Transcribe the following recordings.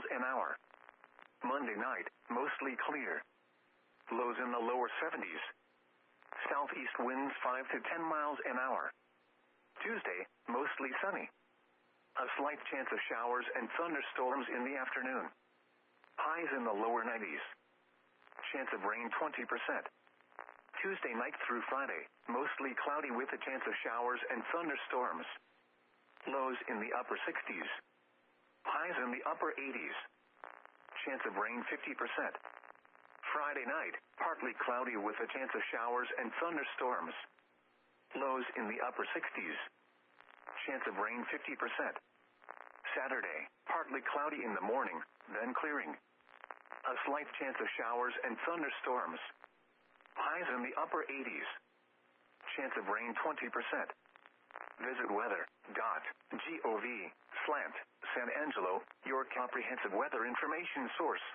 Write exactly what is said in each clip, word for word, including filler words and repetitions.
an hour. Monday night, mostly clear. Lows in the lower seventies. Southeast winds five to ten miles an hour. Tuesday, mostly sunny. A slight chance of showers and thunderstorms in the afternoon. Highs in the lower nineties. Chance of rain twenty percent. Tuesday night through Friday, mostly cloudy with a chance of showers and thunderstorms. Lows in the upper sixties. Highs in the upper eighties. Chance of rain fifty percent. Friday night, partly cloudy with a chance of showers and thunderstorms. Lows in the upper sixties. Chance of rain fifty percent. Saturday, partly cloudy in the morning, then clearing. A slight chance of showers and thunderstorms. Highs in the upper eighties. Chance of rain twenty percent. Visit weather dot gov slant San Angelo, your comprehensive weather information source.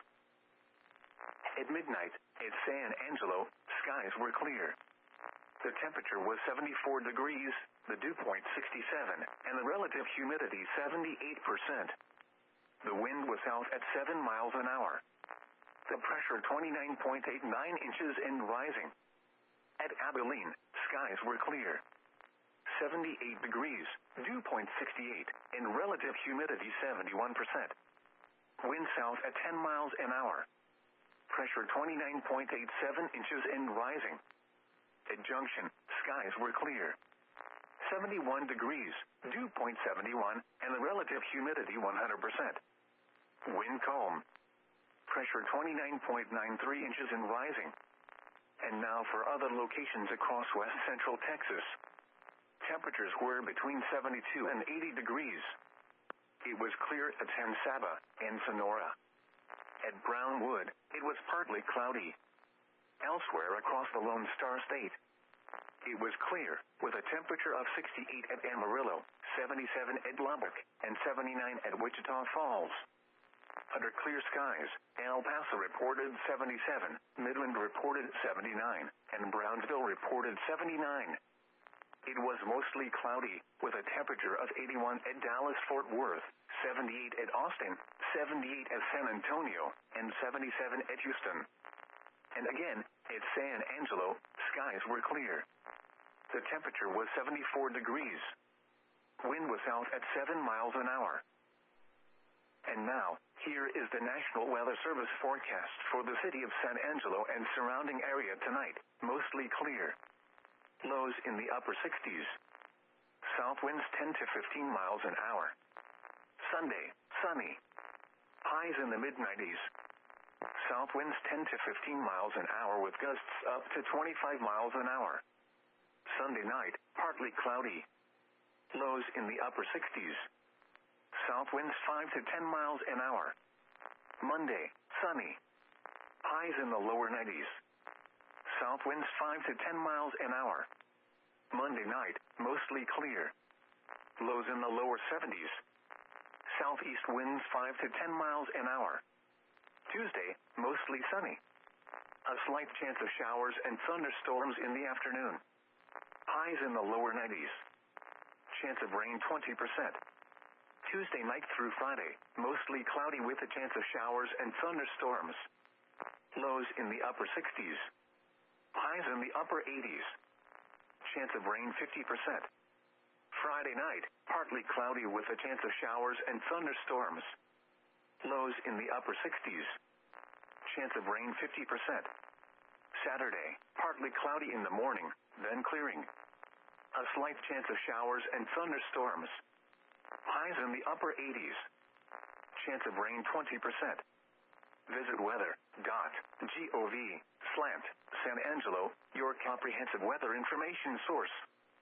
At midnight, at San Angelo, skies were clear. The temperature was seventy-four degrees, the dew point sixty-seven, and the relative humidity seventy-eight percent. The wind was south at seven miles an hour. The pressure twenty-nine point eight nine inches and rising. At Abilene, skies were clear. seventy-eight degrees, dew point sixty-eight, and relative humidity seventy-one percent. Wind south at ten miles an hour. Pressure twenty-nine point eight seven inches and rising. At Junction, skies were clear. seventy-one degrees, dew point seventy-one, and the relative humidity one hundred percent. Wind calm. Pressure twenty-nine point nine three inches and rising. And now for other locations across west central Texas. Temperatures were between seventy-two and eighty degrees. It was clear at San Saba and Sonora. At Brownwood, it was partly cloudy. Elsewhere across the Lone Star State, it was clear, with a temperature of sixty-eight at Amarillo, seventy-seven at Lubbock, and seventy-nine at Wichita Falls. Under clear skies, El Paso reported seventy-seven, Midland reported seventy-nine, and Brownsville reported seventy-nine. It was mostly cloudy, with a temperature of eighty-one at Dallas-Fort Worth, seventy-eight at Austin, seventy-eight at San Antonio, and seventy-seven at Houston. And again, at San Angelo, skies were clear. The temperature was seventy-four degrees. Wind was south at seven miles an hour. And now, here is the National Weather Service forecast for the city of San Angelo and surrounding area tonight, mostly clear. Lows in the upper sixties. South winds ten to fifteen miles an hour. Sunday, sunny. Highs in the mid nineties. South winds ten to fifteen miles an hour with gusts up to twenty-five miles an hour. Sunday night, partly cloudy. Lows in the upper sixties. South winds five to ten miles an hour. Monday, sunny. Highs in the lower nineties. South winds five to ten miles an hour. Monday night, mostly clear. Lows in the lower seventies. Southeast winds five to ten miles an hour. Tuesday, mostly sunny. A slight chance of showers and thunderstorms in the afternoon. Highs in the lower nineties. Chance of rain twenty percent. Tuesday night through Friday, mostly cloudy with a chance of showers and thunderstorms. Lows in the upper sixties. Highs in the upper eighties. Chance of rain fifty percent. Friday night, partly cloudy with a chance of showers and thunderstorms. Lows in the upper sixties. Chance of rain fifty percent. Saturday, partly cloudy in the morning, then clearing. A slight chance of showers and thunderstorms. Highs in the upper eighties. Chance of rain twenty percent. Visit weather dot gov slant San Angelo, your comprehensive weather information source.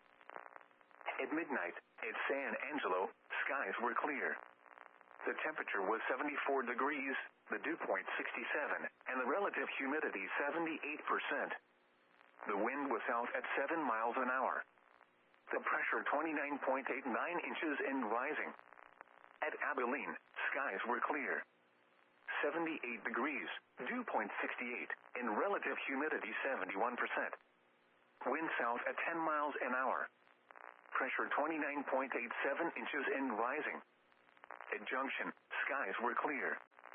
At midnight, at San Angelo, skies were clear. The temperature was seventy-four degrees, the dew point sixty-seven, and the relative humidity seventy-eight percent. The wind was south at seven miles an hour. The pressure twenty-nine point eight nine inches and rising. At Abilene, skies were clear. seventy-eight degrees, dew point sixty-eight, and relative humidity seventy-one percent. Wind south at ten miles an hour. Pressure twenty-nine point eight seven inches and rising. At Junction, skies were clear.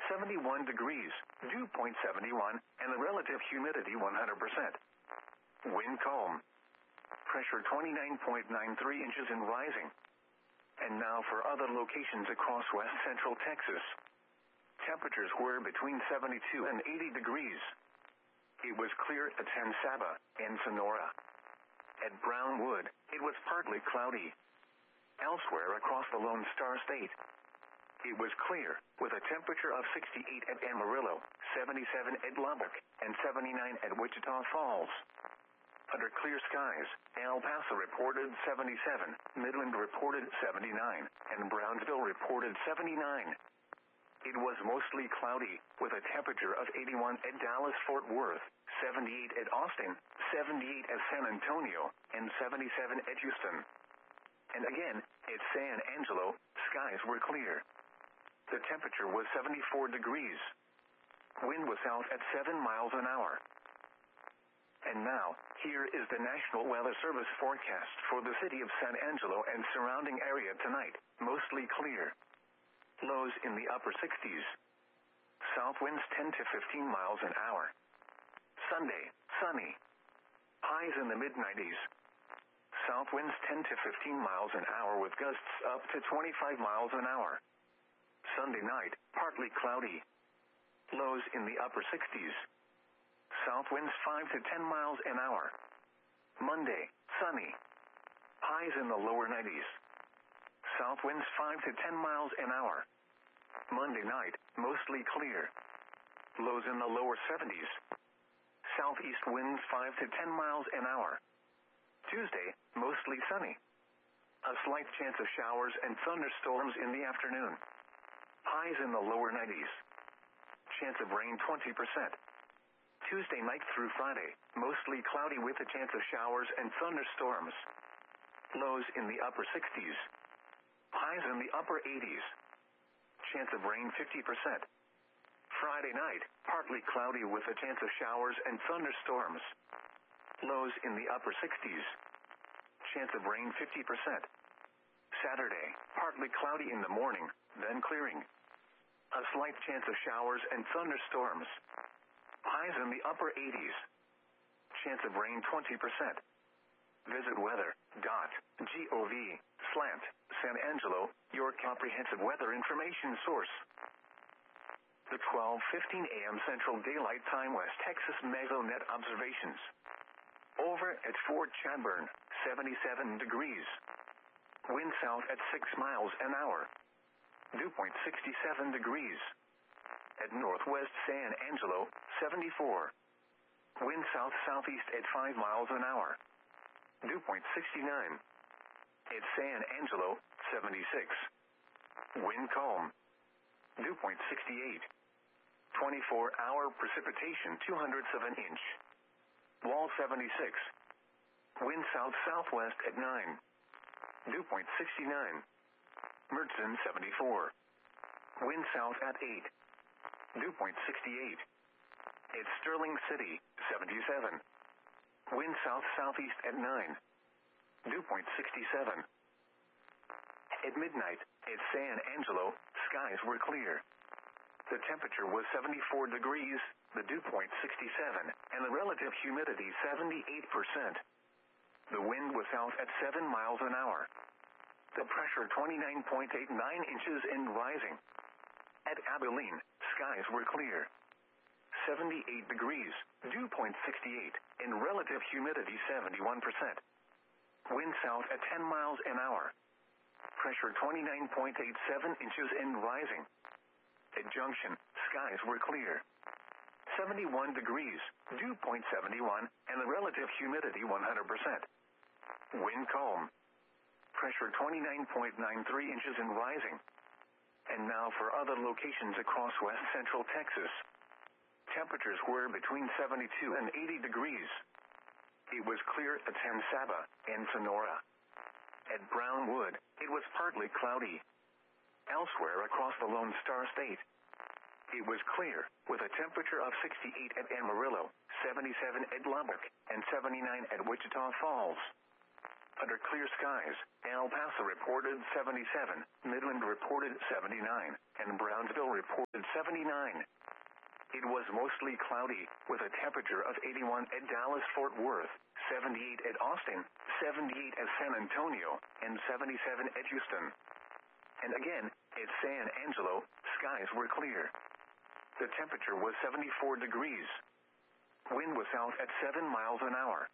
seventy-one degrees, dew point seventy-one, and the relative humidity one hundred percent. Wind calm. Pressure twenty-nine point nine three inches and rising. And now for other locations across west central Texas. Temperatures were between seventy-two and eighty degrees. It was clear at San Saba and Sonora. At Brownwood, it was partly cloudy. Elsewhere across the Lone Star State, it was clear, with a temperature of sixty-eight at Amarillo, seventy-seven at Lubbock, and seventy-nine at Wichita Falls. Under clear skies, El Paso reported seventy-seven, Midland reported seventy-nine, and Brownsville reported seventy-nine. It was mostly cloudy, with a temperature of eighty-one at Dallas-Fort Worth, seventy-eight at Austin, seventy-eight at San Antonio, and seventy-seven at Houston. And again, at San Angelo, skies were clear. The temperature was seventy-four degrees. Wind was south at seven miles an hour. And now, here is the National Weather Service forecast for the city of San Angelo and surrounding area tonight. Mostly clear. Lows in the upper sixties. South winds ten to fifteen miles an hour. Sunday, sunny. Highs in the mid nineties. South winds ten to fifteen miles an hour with gusts up to twenty-five miles an hour. Sunday night, partly cloudy. Lows in the upper sixties. South winds five to ten miles an hour. Monday, sunny. Highs in the lower nineties. South winds five to ten miles an hour. Monday night, mostly clear. Lows in the lower seventies. Southeast winds five to ten miles an hour. Tuesday, mostly sunny. A slight chance of showers and thunderstorms in the afternoon. Highs in the lower nineties. Chance of rain twenty percent. Tuesday night through Friday, mostly cloudy with a chance of showers and thunderstorms. Lows in the upper sixties. Highs in the upper eighties. Chance of rain fifty percent. Friday night, partly cloudy with a chance of showers and thunderstorms. Lows in the upper sixties. Chance of rain fifty percent. Saturday, partly cloudy in the morning, then clearing. A slight chance of showers and thunderstorms. Highs in the upper eighties. Chance of rain twenty percent. Visit weather dot gov slash San Angelo, your comprehensive weather information source. The twelve fifteen a m Central Daylight Time West Texas Mesonet observations. Over at Fort Chadbourne, seventy-seven degrees. Wind south at six miles an hour. Dew point sixty-seven degrees. At Northwest San Angelo, seventy-four. Wind south-southeast at five miles an hour. Dew point sixty-nine. At San Angelo, seventy-six. Wind calm. Dew point sixty-eight. twenty-four hour precipitation two hundredths of an inch. Wall seventy-six. Wind south-southwest at nine. Dew point sixty-nine. Mertzen seventy-four. Wind south at eight. Dew point sixty-eight. At Sterling City, seventy-seven. Wind south-southeast at nine. Dew point sixty-seven. At midnight, at San Angelo, skies were clear. The temperature was seventy-four degrees, the dew point sixty-seven, and the relative humidity seventy-eight percent. The wind was south at seven miles an hour. The pressure twenty-nine point eight nine inches and rising. At Abilene, skies were clear. seventy-eight degrees, dew point sixty-eight, and relative humidity seventy-one percent. Wind south at ten miles an hour. Pressure twenty-nine point eight seven inches and rising. At Junction, skies were clear. seventy-one degrees, dew point seventy-one, and the relative humidity one hundred percent. Wind calm. Pressure twenty-nine point nine three inches and rising. And now for other locations across west central Texas. Temperatures were between seventy-two and eighty degrees. It was clear at San Saba and Sonora. At Brownwood, it was partly cloudy. Elsewhere across the Lone Star State, it was clear, with a temperature of sixty-eight at Amarillo, seventy-seven at Lubbock, and seventy-nine at Wichita Falls. Under clear skies, El Paso reported seventy-seven, Midland reported seventy-nine, and Brownsville reported seventy-nine. It was mostly cloudy, with a temperature of eighty-one at Dallas-Fort Worth, seventy-eight at Austin, seventy-eight at San Antonio, and seventy-seven at Houston. And again, at San Angelo, skies were clear. The temperature was seventy-four degrees. Wind was south at seven miles an hour.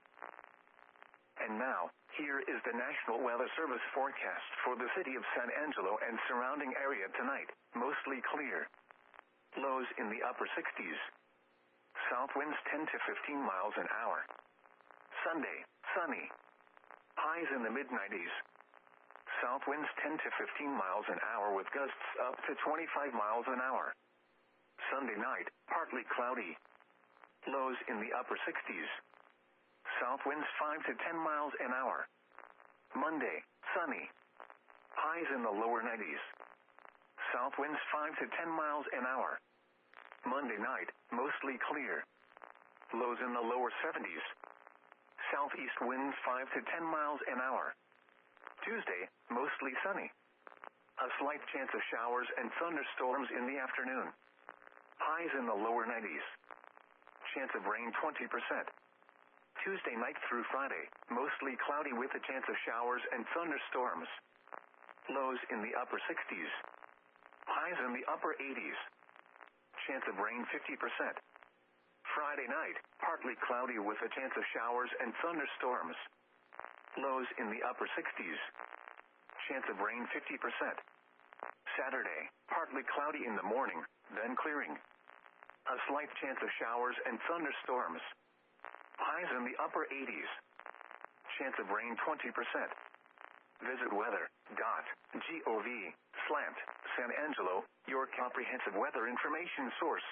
And now, here is the National Weather Service forecast for the city of San Angelo and surrounding area tonight. Mostly clear. Lows in the upper sixties. South winds ten to fifteen miles an hour. Sunday, sunny. Highs in the mid nineties. South winds ten to fifteen miles an hour with gusts up to twenty-five miles an hour. Sunday night, partly cloudy. Lows in the upper sixties. South winds five to ten miles an hour. Monday, sunny. Highs in the lower nineties. South winds five to ten miles an hour. Monday night, mostly clear. Lows in the lower seventies. Southeast winds five to ten miles an hour. Tuesday, mostly sunny. A slight chance of showers and thunderstorms in the afternoon. Highs in the lower nineties. Chance of rain twenty percent. Tuesday night through Friday, mostly cloudy with a chance of showers and thunderstorms. Lows in the upper sixties. Highs in the upper eighties. Chance of rain fifty percent. Friday night, partly cloudy with a chance of showers and thunderstorms. Lows in the upper sixties. Chance of rain fifty percent. Saturday, partly cloudy in the morning, then clearing. A slight chance of showers and thunderstorms. Highs in the upper eighties. Chance of rain twenty percent. Visit weather dot gov slash San Angelo, your comprehensive weather information source.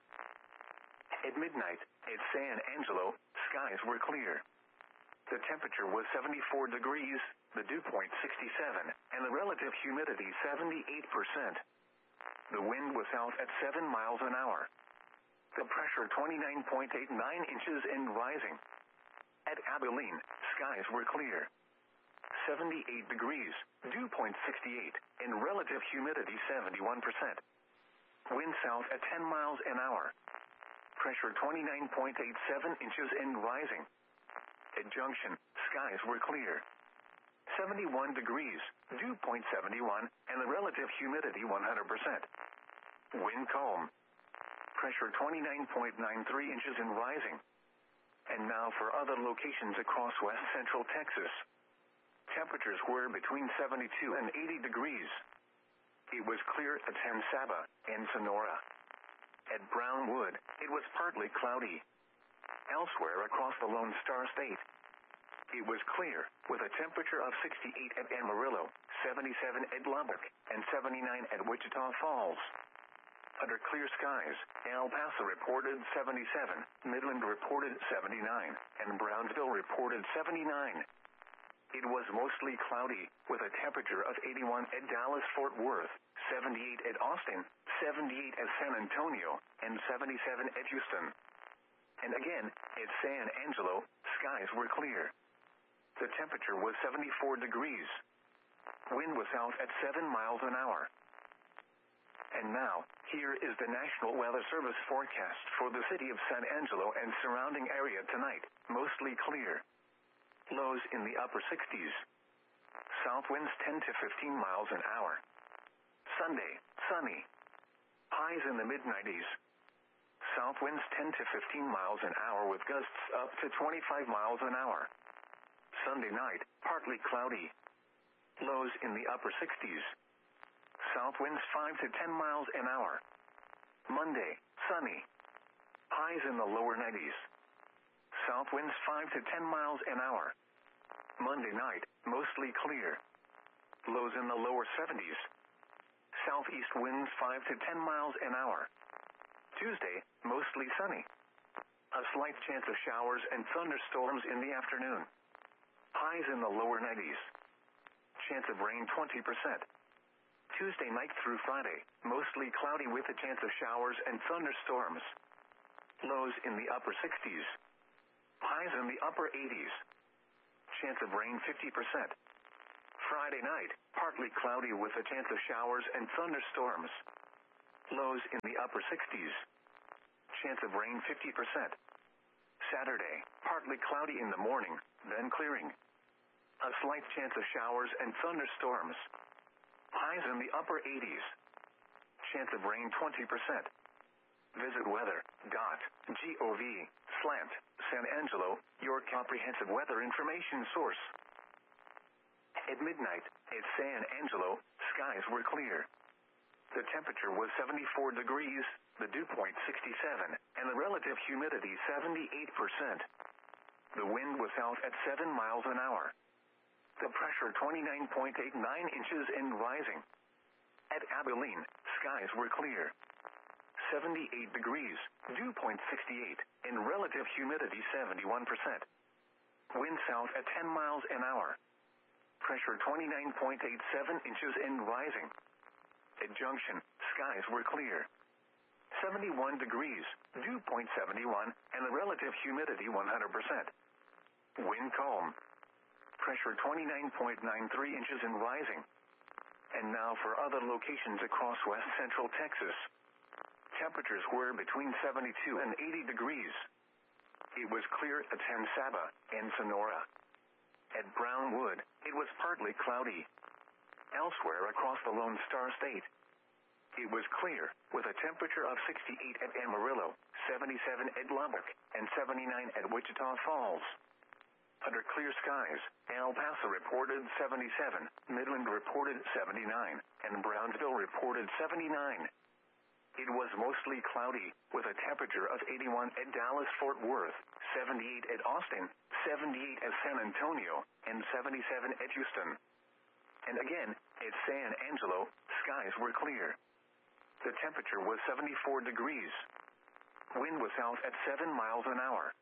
At midnight, at San Angelo, skies were clear. The temperature was seventy-four degrees, the dew point sixty-seven, and the relative humidity seventy-eight percent. The wind was south at seven miles an hour. The pressure twenty-nine point eight nine inches and rising. At Abilene, skies were clear. seventy-eight degrees, dew point sixty-eight, and relative humidity seventy-one percent. Wind south at ten miles an hour. Pressure twenty-nine point eight seven inches and rising. At Junction, skies were clear. seventy-one degrees, dew point seventy-one, and the relative humidity one hundred percent. Wind calm. Pressure twenty-nine point nine three inches and rising. And now for other locations across west central Texas. Temperatures were between seventy-two and eighty degrees. It was clear at San Saba and Sonora. At Brownwood, it was partly cloudy. Elsewhere across the Lone Star State, it was clear, with a temperature of sixty-eight at Amarillo, seventy-seven at Lubbock, and seventy-nine at Wichita Falls. Under clear skies, El Paso reported seventy-seven, Midland reported seventy-nine, and Brownsville reported seventy-nine. It was mostly cloudy, with a temperature of eighty-one at Dallas-Fort Worth, seventy-eight at Austin, seventy-eight at San Antonio, and seventy-seven at Houston. And again, at San Angelo, skies were clear. The temperature was seventy-four degrees. Wind was south at seven miles an hour. And now, here is the National Weather Service forecast for the city of San Angelo and surrounding area tonight. Mostly clear. Lows in the upper sixties. South winds ten to fifteen miles an hour. Sunday, sunny. Highs in the mid nineties. South winds ten to fifteen miles an hour with gusts up to twenty-five miles an hour. Sunday night, partly cloudy. Lows in the upper sixties. South winds five to ten miles an hour. Monday, sunny. Highs in the lower nineties. South winds five to ten miles an hour. Monday night, mostly clear. Lows in the lower seventies. Southeast winds five to ten miles an hour. Tuesday, mostly sunny. A slight chance of showers and thunderstorms in the afternoon. Highs in the lower nineties. Chance of rain twenty percent. Tuesday night through Friday, mostly cloudy with a chance of showers and thunderstorms. Lows in the upper sixties. Highs in the upper eighties. chance of rain fifty percent. Friday night, partly cloudy with a chance of showers and thunderstorms. Lows in the upper sixties. Chance of rain fifty percent. Saturday, partly cloudy in the morning, then clearing. A slight chance of showers and thunderstorms. Highs in the upper eighties. Chance of rain twenty percent. Visit weather dot gov slash San Angelo, your comprehensive weather information source. At midnight, at San Angelo, skies were clear. The temperature was seventy-four degrees, the dew point sixty-seven, and the relative humidity seventy-eight percent. The wind was south at seven miles an hour. The pressure twenty-nine point eight nine inches and rising. At Abilene, skies were clear. seventy-eight degrees, dew point sixty-eight, and relative humidity seventy-one percent. Wind south at ten miles an hour. Pressure twenty-nine point eight seven inches and rising. At Junction, skies were clear. seventy-one degrees, dew point seventy-one, and the relative humidity one hundred percent. Wind calm. Pressure twenty-nine point nine three inches and rising. And now for other locations across west central Texas. Temperatures were between seventy-two and eighty degrees. It was clear at San Saba and Sonora. At Brownwood, it was partly cloudy. Elsewhere across the Lone Star State, it was clear, with a temperature of sixty-eight at Amarillo, seventy-seven at Lubbock, and seventy-nine at Wichita Falls. Under clear skies, El Paso reported seventy-seven, Midland reported seventy-nine, and Brownsville reported seventy-nine. It was mostly cloudy, with a temperature of eighty-one at Dallas-Fort Worth, seventy-eight at Austin, seventy-eight at San Antonio, and seventy-seven at Houston. And again, at San Angelo, skies were clear. The temperature was seventy-four degrees. Wind was south at seven miles an hour.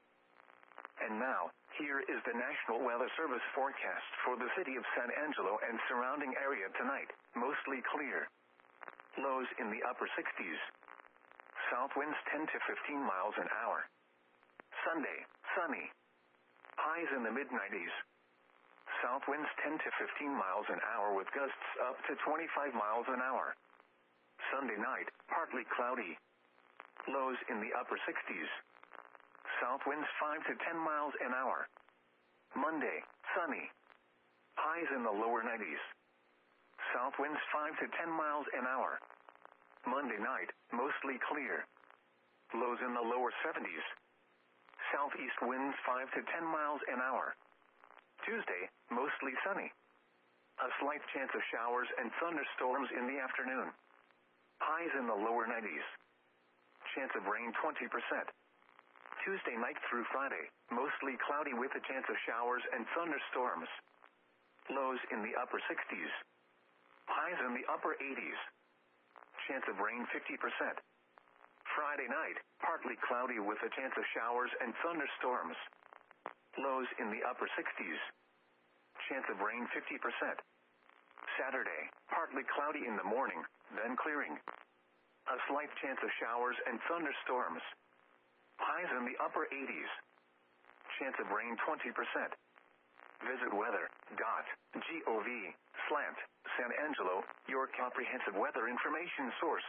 And now, here is the National Weather Service forecast for the city of San Angelo and surrounding area tonight, mostly clear. Lows in the upper sixties. South winds ten to fifteen miles an hour. Sunday, sunny. Highs in the mid nineties. South winds ten to fifteen miles an hour with gusts up to twenty-five miles an hour. Sunday night, partly cloudy. Lows in the upper sixties. South winds five to ten miles an hour. Monday, sunny. Highs in the lower nineties. South winds five to ten miles an hour. Monday night, mostly clear. Lows in the lower seventies. Southeast winds five to ten miles an hour. Tuesday, mostly sunny. A slight chance of showers and thunderstorms in the afternoon. Highs in the lower nineties. Chance of rain twenty percent. Tuesday night through Friday, mostly cloudy with a chance of showers and thunderstorms. Lows in the upper sixties. Highs in the upper eighties. Chance of rain fifty percent. Friday night, partly cloudy with a chance of showers and thunderstorms. Lows in the upper sixties. Chance of rain fifty percent. Saturday, partly cloudy in the morning, then clearing. A slight chance of showers and thunderstorms. Highs in the upper eighties. Chance of rain twenty percent. Visit weather dot gov slash San Angelo, your comprehensive weather information source.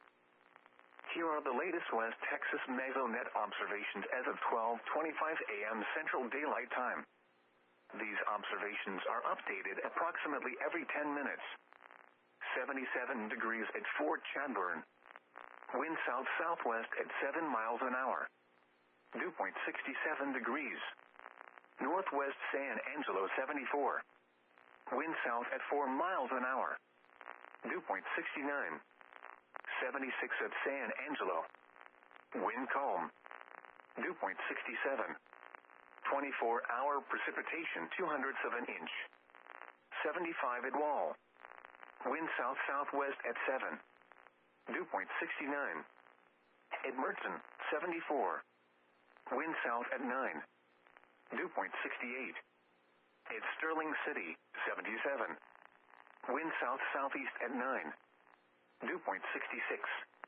Here are the latest West Texas Mesonet observations as of twelve twenty-five a m Central Daylight Time. These observations are updated approximately every ten minutes. seventy-seven degrees at Fort Chadbourne. Wind south-southwest at seven miles an hour. Dew point sixty-seven degrees. Northwest San Angelo seventy-four. Wind south at four miles an hour. Dew point sixty-nine. seventy-six at San Angelo. Wind calm. Dew point sixty-seven. twenty-four hour precipitation two hundredths of an inch. seventy-five at Wall. Wind south-southwest at seven. Dew point sixty-nine. At Merton, seventy-four. Wind south at nine. Dew point sixty-eight. At Sterling City, seventy-seven. Wind south-southeast at nine. Dew point sixty-six.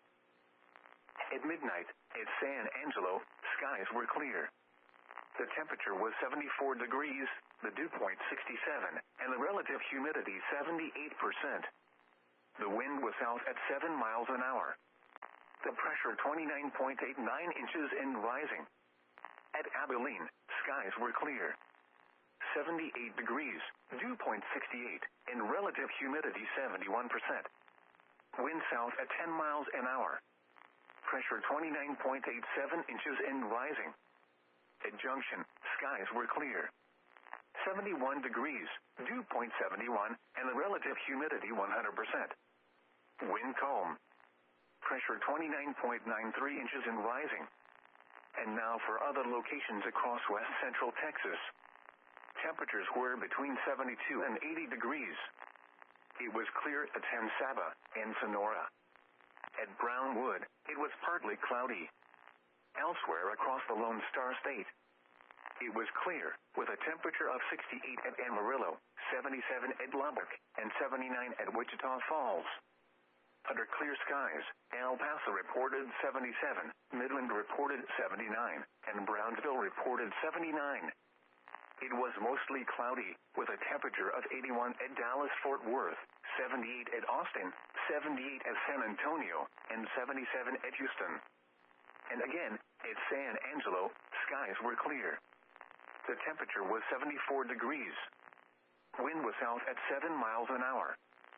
At midnight, at San Angelo, skies were clear. The temperature was seventy-four degrees, the dew point sixty-seven, and the relative humidity seventy-eight percent. The wind was south at seven miles an hour. The pressure twenty-nine point eight nine inches and rising. At Abilene, skies were clear. seventy-eight degrees, dew point sixty-eight, and relative humidity seventy-one percent. Wind south at ten miles an hour. Pressure twenty-nine point eight seven inches and rising. At Junction, skies were clear. seventy-one degrees, dew point seventy-one, and the relative humidity one hundred percent. Wind calm. Pressure twenty-nine point nine three inches and rising. And now for other locations across west central Texas. Temperatures were between seventy-two and eighty degrees. It was clear at San Saba and Sonora. At Brownwood, it was partly cloudy. Elsewhere across the Lone Star State, it was clear, with a temperature of sixty-eight at Amarillo, seventy-seven at Lubbock, and seventy-nine at Wichita Falls. Under clear skies, El Paso reported seventy-seven, Midland reported seventy-nine, and Brownsville reported seventy-nine. It was mostly cloudy, with a temperature of eighty-one at Dallas-Fort Worth, seventy-eight at Austin, seventy-eight at San Antonio, and seventy-seven at Houston. And again, at San Angelo, skies were clear. The temperature was seventy-four degrees. Wind was south at seven miles an hour.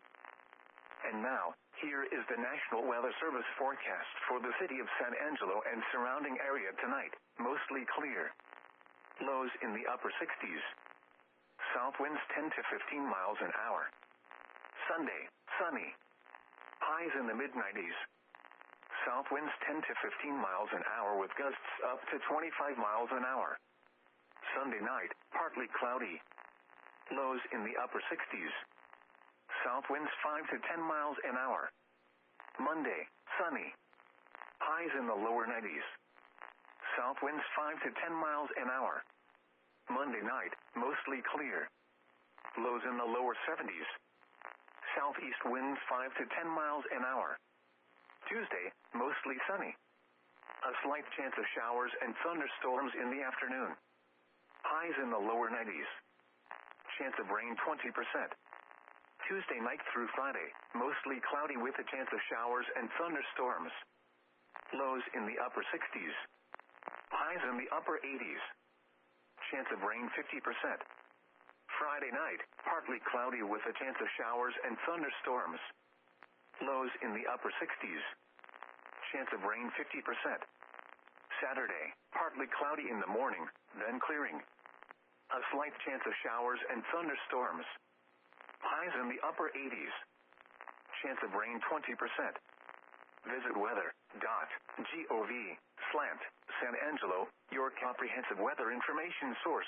And now, here is the National Weather Service forecast for the city of San Angelo and surrounding area tonight. Mostly clear. Lows in the upper sixties. South winds ten to fifteen miles an hour. Sunday, sunny. Highs in the mid nineties. South winds ten to fifteen miles an hour with gusts up to twenty-five miles an hour. Sunday night, partly cloudy. Lows in the upper sixties. South winds five to ten miles an hour. Monday, sunny. Highs in the lower nineties. South winds five to ten miles an hour. Monday night, mostly clear. Lows in the lower seventies. Southeast winds five to ten miles an hour. Tuesday, mostly sunny. A slight chance of showers and thunderstorms in the afternoon. Highs in the lower nineties. Chance of rain twenty percent. Tuesday night through Friday, mostly cloudy with a chance of showers and thunderstorms. Lows in the upper sixties. Highs in the upper eighties. Chance of rain fifty percent. Friday night, partly cloudy with a chance of showers and thunderstorms. Lows in the upper sixties. Chance of rain fifty percent. Saturday, partly cloudy in the morning, then clearing. A slight chance of showers and thunderstorms. Highs in the upper eighties. Chance of rain twenty percent. Visit weather dot gov slant San Angelo, your comprehensive weather information source.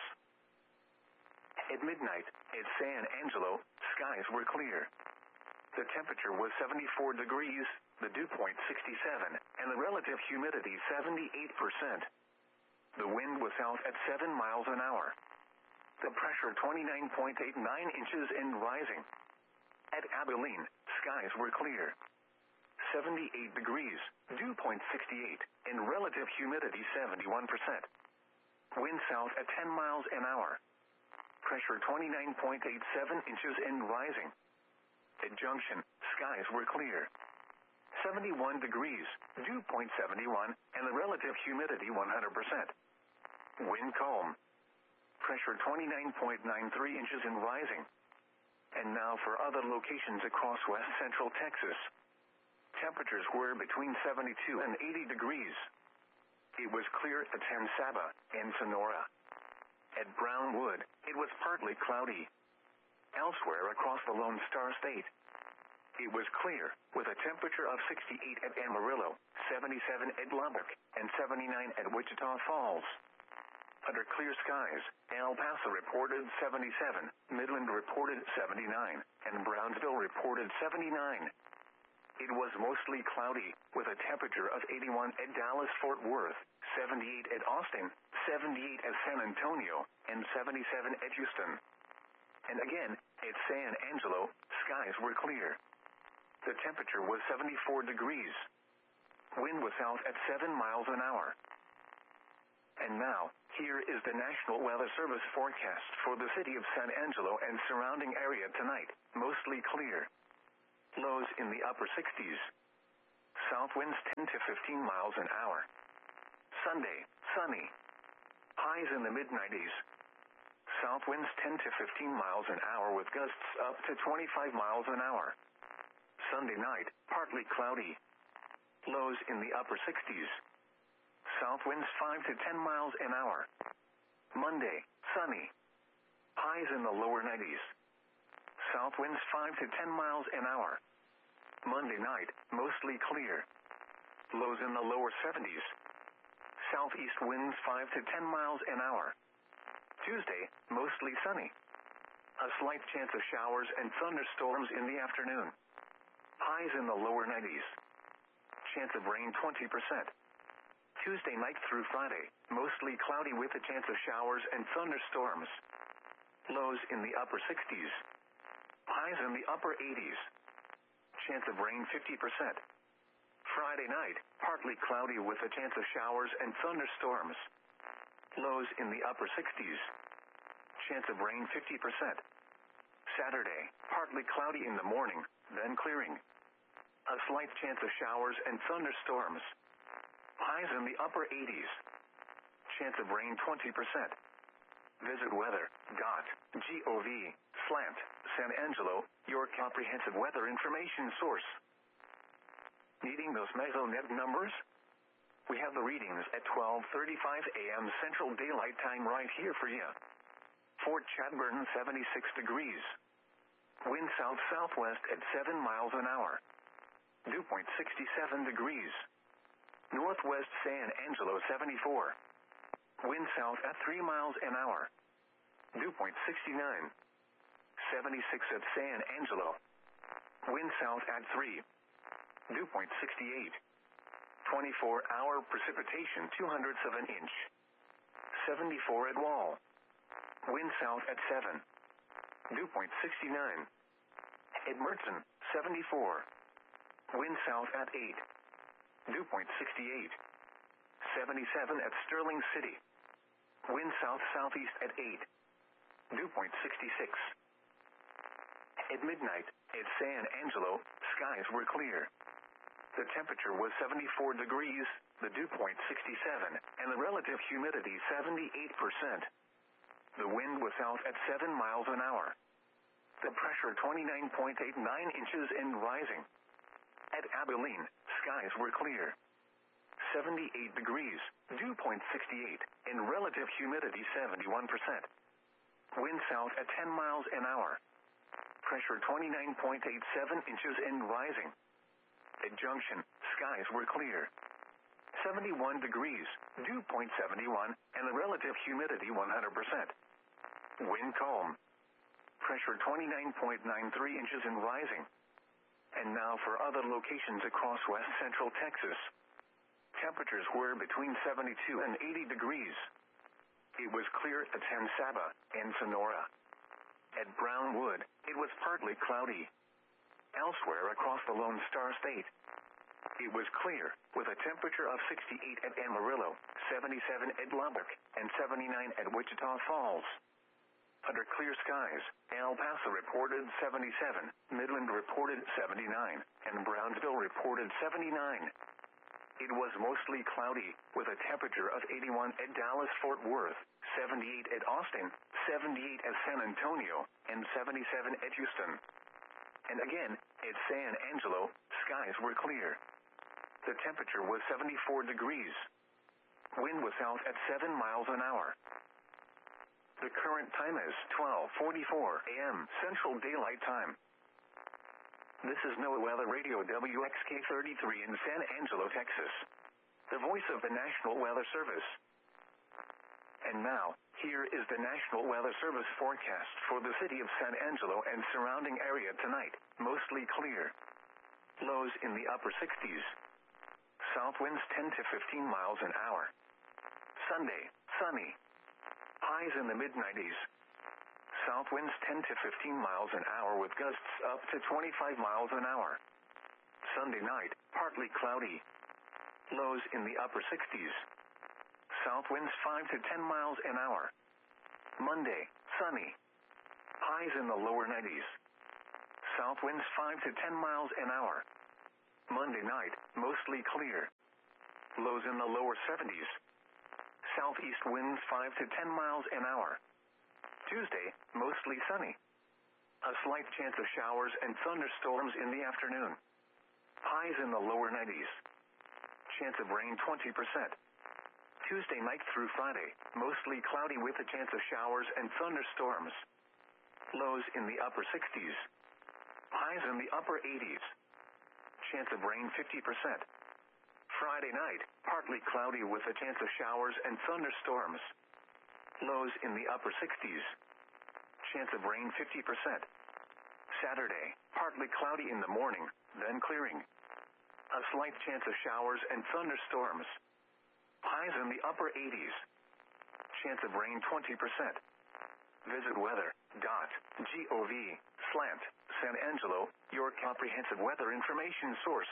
At midnight, at San Angelo, skies were clear. The temperature was seventy-four degrees, the dew point sixty-seven, and the relative humidity seventy-eight percent. The wind was south at seven miles an hour. The pressure twenty-nine point eight nine inches and rising. At Abilene, skies were clear. seventy-eight degrees, dew point sixty-eight, and relative humidity seventy-one percent. Wind south at ten miles an hour. Pressure twenty-nine point eight seven inches and rising. At Junction, skies were clear. seventy-one degrees, dew point seventy-one, and the relative humidity one hundred percent. Wind calm. Pressure twenty-nine point nine three inches and rising. And now for other locations across west central Texas. Temperatures were between seventy-two and eighty degrees. It was clear at San Saba and Sonora. At Brownwood, it was partly cloudy. Elsewhere across the Lone Star State, it was clear, with a temperature of sixty-eight at Amarillo, seventy-seven at Lubbock, and seventy-nine at Wichita Falls. Under clear skies, El Paso reported seventy-seven, Midland reported seventy-nine, and Brownsville reported seventy-nine. It was mostly cloudy, with a temperature of eighty-one at Dallas-Fort Worth, seventy-eight at Austin, seventy-eight at San Antonio, and seventy-seven at Houston. And again, at San Angelo, skies were clear. The temperature was seventy-four degrees. Wind was south at seven miles an hour. And now, here is the National Weather Service forecast for the city of San Angelo and surrounding area tonight. Mostly clear. Lows in the upper sixties. South winds ten to fifteen miles an hour. Sunday, sunny. Highs in the mid nineties. South winds ten to fifteen miles an hour with gusts up to twenty-five miles an hour. Sunday night, partly cloudy. Lows in the upper sixties. South winds five to ten miles an hour. Monday, sunny. Highs in the lower nineties. South winds five to ten miles an hour. Monday night, mostly clear. Lows in the lower seventies. Southeast winds five to ten miles an hour. Tuesday, mostly sunny. A slight chance of showers and thunderstorms in the afternoon. Highs in the lower nineties. Chance of rain twenty percent. Tuesday night through Friday, mostly cloudy with a chance of showers and thunderstorms. Lows in the upper sixties. Highs in the upper eighties. Chance of rain fifty percent. Friday night, partly cloudy with a chance of showers and thunderstorms. Lows in the upper sixties. Chance of rain fifty percent. Saturday, partly cloudy in the morning, then clearing. A slight chance of showers and thunderstorms. Highs in the upper eighties. Chance of rain twenty percent. Visit weather dot gov slash San Angelo, your comprehensive weather information source. Needing those Mesonet numbers? We have the readings at twelve thirty-five a m Central Daylight Time right here for you. Fort Chadbourne seventy-six degrees. Wind south-southwest at seven miles an hour. Dew point sixty-seven degrees. Northwest San Angelo seventy-four. Wind south at three miles an hour. Dew point sixty-nine. seventy-six at San Angelo. Wind south at three. Dew point sixty-eight. twenty-four hour precipitation two hundredths of an inch. seventy-four at Wall. Wind south at seven. Dew point sixty-nine. At Merton, seventy-four. Wind south at eight. Dew point sixty-eight. seventy-seven at Sterling City. Wind south-southeast at eight. Dew point sixty-six. At midnight, at San Angelo, skies were clear. The temperature was seventy-four degrees, the dew point sixty-seven, and the relative humidity seventy-eight percent. The wind was south at seven miles an hour. The pressure twenty-nine point eight nine inches and rising. At Abilene, skies were clear. seventy-eight degrees, dew point sixty-eight, and relative humidity seventy-one percent. Wind south at ten miles an hour. Pressure twenty-nine point eight seven inches and rising. At Junction, skies were clear. seventy-one degrees, dew point seventy-one, and the relative humidity one hundred percent. Wind calm. Pressure twenty-nine point nine three inches and rising. And now for other locations across west central Texas. Temperatures were between seventy-two and eighty degrees. It was clear at San Saba and Sonora. At Brownwood, it was partly cloudy. Elsewhere across the Lone Star State, it was clear, with a temperature of sixty-eight at Amarillo, seventy-seven at Lubbock, and seventy-nine at Wichita Falls. Under clear skies, El Paso reported seventy-seven, Midland reported seventy-nine, and Brownsville reported seventy-nine. It was mostly cloudy, with a temperature of eighty-one at Dallas-Fort Worth, seventy-eight at Austin, seventy-eight at San Antonio, and seventy-seven at Houston. And again, at San Angelo, skies were clear. The temperature was seventy-four degrees. Wind was south at seven miles an hour. The current time is twelve forty-four a m Central Daylight Time. This is NOAA Weather Radio W X K thirty-three in San Angelo, Texas. The voice of the National Weather Service. And now, here is the National Weather Service forecast for the city of San Angelo and surrounding area tonight. Mostly clear. Lows in the upper sixties. South winds ten to fifteen miles an hour. Sunday, sunny. Highs in the mid nineties. South winds ten to fifteen miles an hour with gusts up to twenty-five miles an hour. Sunday night, partly cloudy. Lows in the upper sixties. South winds five to ten miles an hour. Monday, sunny. Highs in the lower nineties. South winds five to ten miles an hour. Monday night, mostly clear. Lows in the lower seventies. Southeast winds five to ten miles an hour. Tuesday, mostly sunny. A slight chance of showers and thunderstorms in the afternoon. Highs in the lower nineties. Chance of rain twenty percent. Tuesday night through Friday, mostly cloudy with a chance of showers and thunderstorms. Lows in the upper sixties. Highs in the upper eighties. Chance of rain fifty percent. Friday night, partly cloudy with a chance of showers and thunderstorms. Lows in the upper sixties. Chance of rain fifty percent. Saturday, partly cloudy in the morning, then clearing. A slight chance of showers and thunderstorms. Highs in the upper eighties. Chance of rain twenty percent. Visit weather dot gov slant San Angelo, your comprehensive weather information source.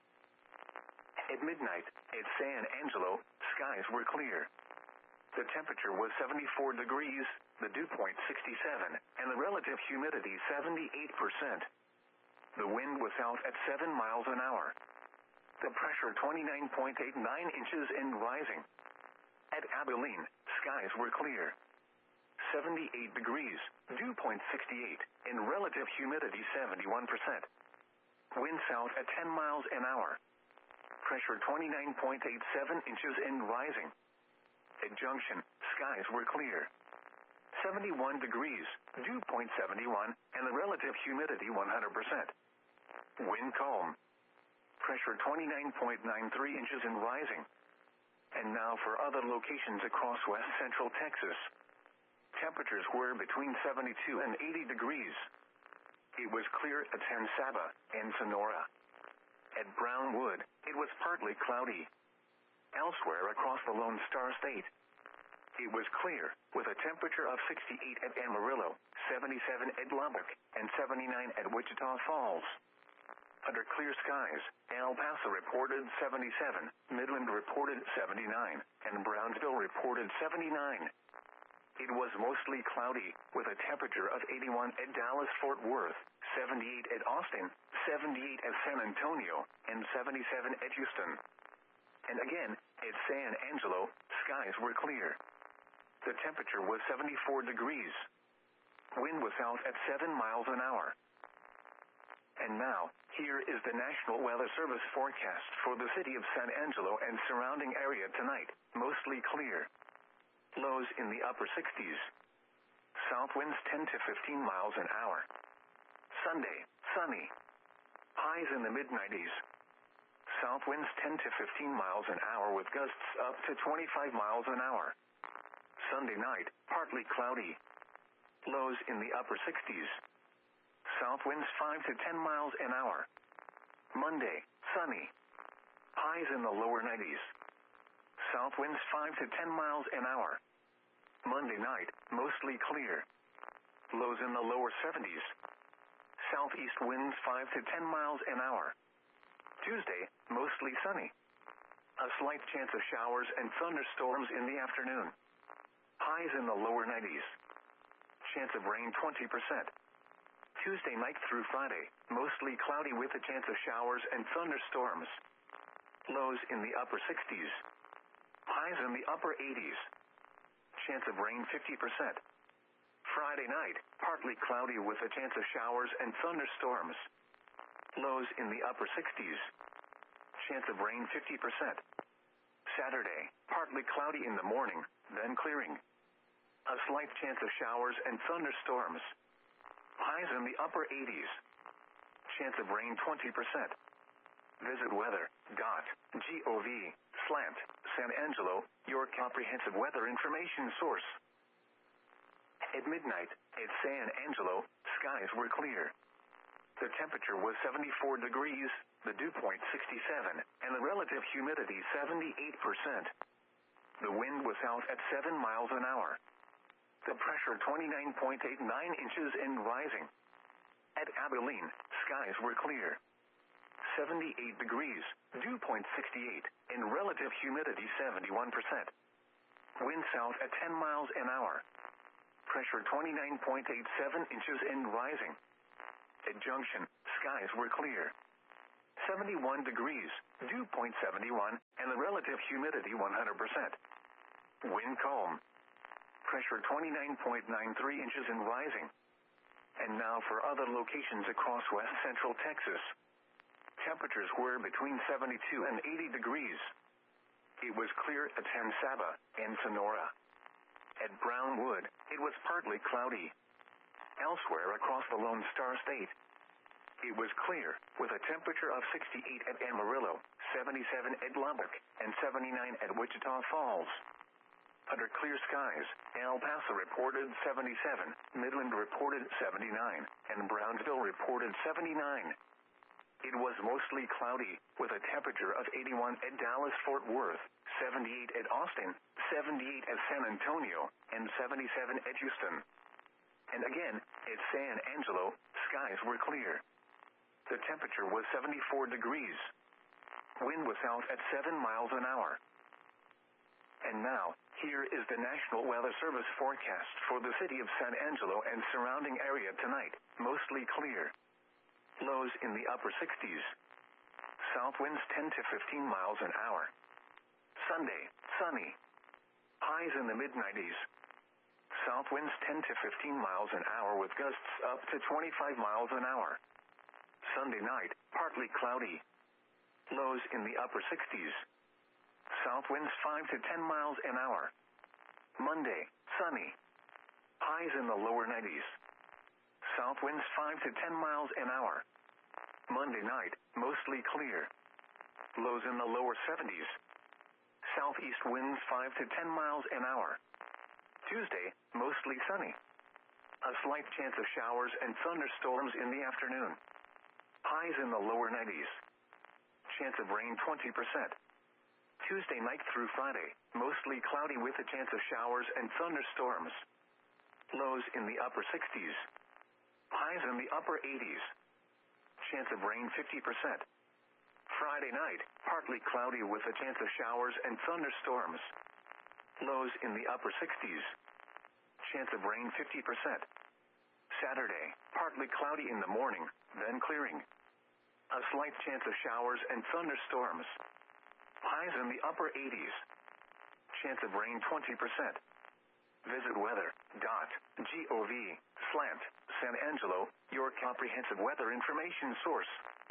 At midnight, at San Angelo, skies were clear. The temperature was seventy-four degrees, the dew point sixty-seven, and the relative humidity seventy-eight percent. The wind was out at seven miles an hour. The pressure twenty-nine point eight nine inches and rising. At Abilene, skies were clear. seventy-eight degrees, dew point sixty-eight, and relative humidity seventy-one percent. Wind south at ten miles an hour. Pressure twenty-nine point eight seven inches and rising. At Junction, skies were clear. seventy-one degrees, dew point seventy-one, and the relative humidity one hundred percent. Wind calm. Pressure twenty-nine point nine three inches and rising. And now for other locations across west central Texas. Temperatures were between seventy-two and eighty degrees. It was clear at San Saba and Sonora. At Brownwood, it was partly cloudy. Elsewhere across the Lone Star State, it was clear, with a temperature of sixty-eight at Amarillo, seventy-seven at Lubbock, and seventy-nine at Wichita Falls. Under clear skies, El Paso reported seventy-seven, Midland reported seventy-nine, and Brownsville reported seventy-nine. It was mostly cloudy, with a temperature of eighty-one at Dallas-Fort Worth, seventy-eight at Austin, seventy-eight at San Antonio, and seventy-seven at Houston. And again, at San Angelo, skies were clear. The temperature was seventy-four degrees. Wind was out at seven miles an hour. And now, here is the National Weather Service forecast for the city of San Angelo and surrounding area tonight, mostly clear. Lows in the upper sixties. South winds ten to fifteen miles an hour. Sunday, sunny. Highs in the mid nineties. South winds ten to fifteen miles an hour with gusts up to twenty-five miles an hour. Sunday night, partly cloudy. Lows in the upper sixties. South winds five to ten miles an hour. Monday, sunny. Highs in the lower nineties. South winds five to ten miles an hour. Monday night, mostly clear. Lows in the lower seventies. Southeast winds five to ten miles an hour. Tuesday, mostly sunny. A slight chance of showers and thunderstorms in the afternoon. Highs in the lower nineties. Chance of rain twenty percent. Tuesday night through Friday, mostly cloudy with a chance of showers and thunderstorms. Lows in the upper sixties. Highs in the upper eighties. Chance of rain fifty percent. Friday night, partly cloudy with a chance of showers and thunderstorms. Lows in the upper sixties. Chance of rain fifty percent. Saturday, partly cloudy in the morning, then clearing. A slight chance of showers and thunderstorms. Highs in the upper eighties. Chance of rain twenty percent. Visit weather dot gov slant San Angelo, your comprehensive weather information source. At midnight, at San Angelo, skies were clear. The temperature was seventy-four degrees, the dew point sixty-seven, and the relative humidity seventy-eight percent. The wind was out at seven miles an hour. The pressure twenty-nine point eight nine inches and rising. At Abilene, skies were clear. seventy-eight degrees, dew point sixty-eight, and relative humidity seventy-one percent. Wind south at ten miles an hour. Pressure twenty-nine point eight seven inches and rising. At Junction, skies were clear. seventy-one degrees, dew point seven one, and the relative humidity one hundred percent. Wind calm. Pressure twenty-nine point nine three inches and rising. And now for other locations across west central Texas. Temperatures were between seventy-two and eighty degrees. It was clear at San Saba and Sonora. At Brownwood, it was partly cloudy. Elsewhere across the Lone Star State, it was clear, with a temperature of sixty-eight at Amarillo, seventy-seven at Lubbock, and seventy-nine at Wichita Falls. Under clear skies, El Paso reported seventy-seven, Midland reported seventy-nine, and Brownsville reported seventy-nine. It was mostly cloudy, with a temperature of eighty-one at Dallas-Fort Worth, seventy-eight at Austin, seventy-eight at San Antonio, and seventy-seven at Houston. And again, at San Angelo, skies were clear. The temperature was seventy-four degrees. Wind was south at seven miles an hour. And now, here is the National Weather Service forecast for the city of San Angelo and surrounding area tonight, mostly clear. Lows in the upper sixties. South winds ten to fifteen miles an hour. Sunday, sunny. Highs in the mid nineties. South winds ten to fifteen miles an hour with gusts up to twenty-five miles an hour. Sunday night, partly cloudy. Lows in the upper sixties. South winds five to ten miles an hour. Monday, sunny. Highs in the lower nineties. South winds five to ten miles an hour. Monday night, mostly clear. Lows in the lower seventies. Southeast winds five to ten miles an hour. Tuesday, mostly sunny. A slight chance of showers and thunderstorms in the afternoon. Highs in the lower nineties. Chance of rain twenty percent. Tuesday night through Friday, mostly cloudy with a chance of showers and thunderstorms. Lows in the upper sixties. Highs in the upper eighties. Chance of rain fifty percent. Friday night, partly cloudy with a chance of showers and thunderstorms. Lows in the upper sixties. Chance of rain fifty percent. Saturday, partly cloudy in the morning, then clearing. A slight chance of showers and thunderstorms. Highs in the upper eighties. Chance of rain twenty percent. Visit weather dot gov slash San Angelo, your comprehensive weather information source.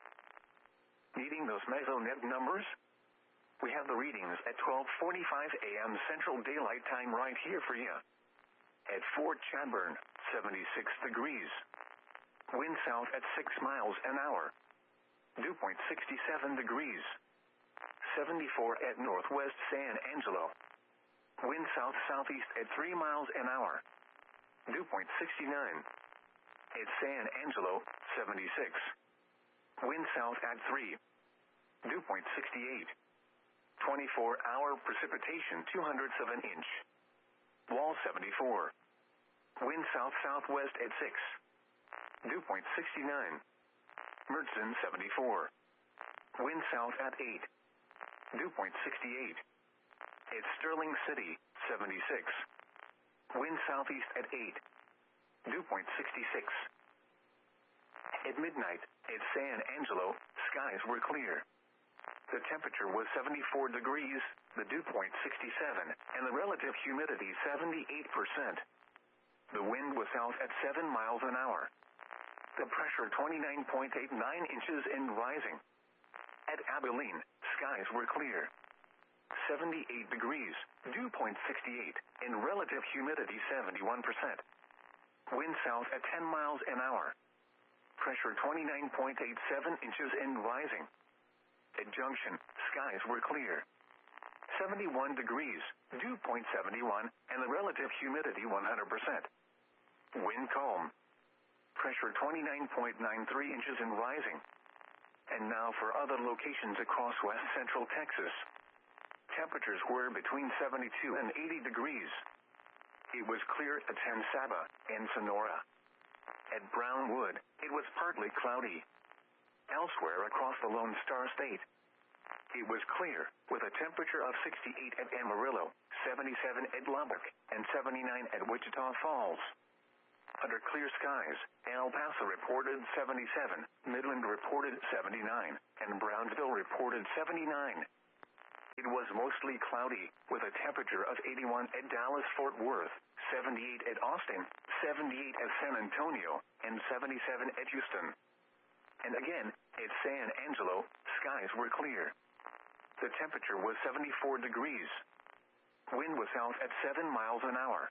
Needing those mesonet numbers? We have the readings at twelve forty-five a m Central Daylight Time right here for you. At Fort Chadbourne, seventy-six degrees. Wind south at six miles an hour. Dew point sixty-seven degrees. seventy-four at Northwest San Angelo. Wind south-southeast at three miles an hour. Dew point sixty-nine. At San Angelo, seventy-six. Wind south at three. Dew point sixty-eight. twenty-four hour precipitation two hundredths of an inch. Wall seventy-four. Wind south-southwest at six. Dew point sixty-nine. Mertzen seventy-four. Wind south at eight. Dew point sixty-eight. At Sterling City, seventy-six. Wind southeast at eight. Dew point sixty-six. At midnight, at San Angelo, skies were clear. The temperature was seventy-four degrees, the dew point sixty-seven, and the relative humidity seventy-eight percent. The wind was south at seven miles an hour. The pressure twenty-nine point eight nine inches and rising. At Abilene, skies were clear. seventy-eight degrees, dew point sixty-eight, and relative humidity seventy-one percent. Wind south at ten miles an hour. Pressure twenty-nine point eight seven inches and rising. At Junction, skies were clear. seventy-one degrees, dew point seven one, and the relative humidity one hundred percent. Wind calm. Pressure twenty-nine point nine three inches and rising. And now for other locations across west central Texas. Temperatures were between seventy-two and eighty degrees. It was clear at San Saba and Sonora. At Brownwood, it was partly cloudy. Elsewhere across the Lone Star State, It was clear, with a temperature of sixty-eight at Amarillo, seventy-seven at Lubbock, and seventy-nine at Wichita Falls. Under clear skies, El Paso reported seventy-seven, Midland reported seventy-nine, and Brownsville reported seventy-nine. It was mostly cloudy, with a temperature of eighty-one at Dallas-Fort Worth, seventy-eight at Austin, seventy-eight at San Antonio, and seventy-seven at Houston. And again, at San Angelo, skies were clear. The temperature was seventy-four degrees. Wind was south at seven miles an hour.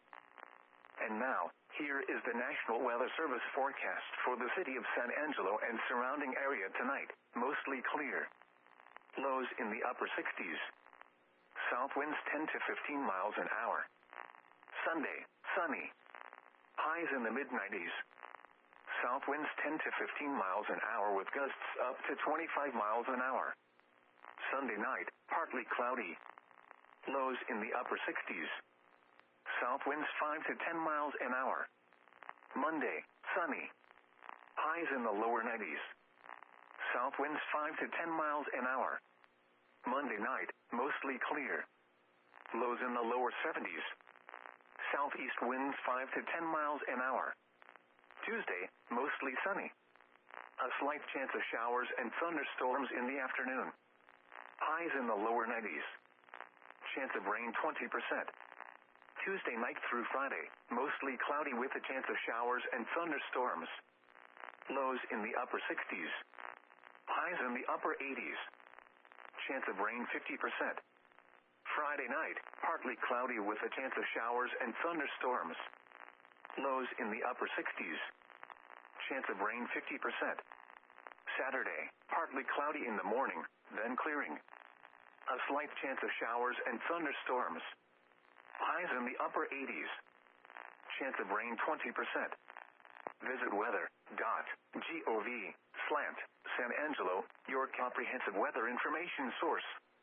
And now, here is the National Weather Service forecast for the city of San Angelo and surrounding area tonight, mostly clear. Lows in the upper sixties. South winds ten to fifteen miles an hour. Sunday, sunny. Highs in the mid nineties. South winds ten to fifteen miles an hour with gusts up to twenty-five miles an hour. Sunday night, partly cloudy. Lows in the upper sixties. South winds five to ten miles an hour. Monday, sunny. Highs in the lower nineties. South winds five to ten miles an hour. Monday night, mostly clear. Lows in the lower seventies. Southeast winds five to ten miles an hour. Tuesday, mostly sunny. A slight chance of showers and thunderstorms in the afternoon. Highs in the lower nineties. Chance of rain twenty percent. Tuesday night through Friday, mostly cloudy with a chance of showers and thunderstorms. Lows in the upper sixties. Highs in the upper eighties. Chance of rain fifty percent. Friday night, partly cloudy with a chance of showers and thunderstorms. Lows in the upper sixties. Chance of rain fifty percent. Saturday, partly cloudy in the morning, then clearing. A slight chance of showers and thunderstorms. Highs in the upper eighties. Chance of rain twenty percent. Visit weather dot gov slant San Angelo, your comprehensive weather information source.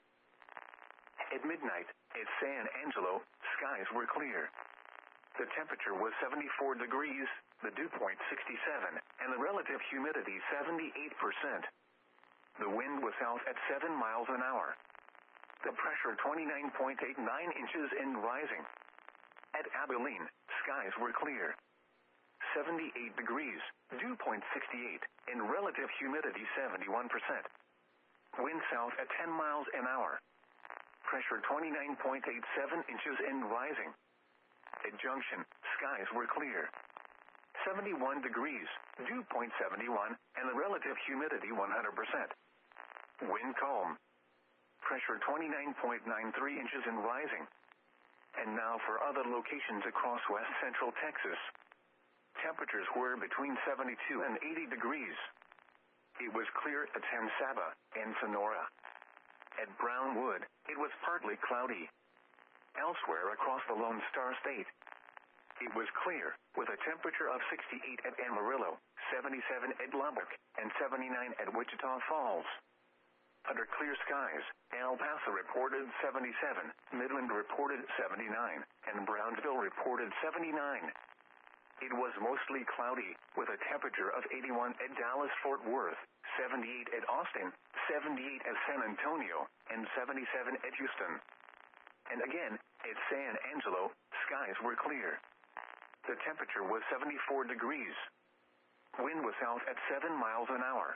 At midnight, at San Angelo, skies were clear. The temperature was seventy-four degrees, the dew point sixty-seven, and the relative humidity seventy-eight percent. The wind was south at seven miles an hour. The pressure twenty-nine point eight nine inches and rising. At Abilene, skies were clear. seventy-eight degrees, dew point sixty-eight, and relative humidity seventy-one percent. Wind south at ten miles an hour. Pressure twenty-nine point eight seven inches and rising. At Junction, skies were clear. seventy-one degrees, dew point seventy-one, and the relative humidity one hundred percent. Wind calm. Pressure twenty-nine point nine three inches and rising. And now for other locations across west central Texas. Temperatures were between seventy-two and eighty degrees. It was clear at San Saba and Sonora. At Brownwood, it was partly cloudy. Elsewhere across the Lone Star State, it was clear, with a temperature of sixty-eight at Amarillo, seventy-seven at Lubbock, and seventy-nine at Wichita Falls. Under clear skies, El Paso reported seventy-seven, Midland reported seventy-nine, and Brownsville reported seventy-nine. It was mostly cloudy, with a temperature of eighty-one at Dallas-Fort Worth, seventy-eight at Austin, seventy-eight at San Antonio, and seventy-seven at Houston. And again, at San Angelo, skies were clear. The temperature was seventy-four degrees. Wind was south at seven miles an hour.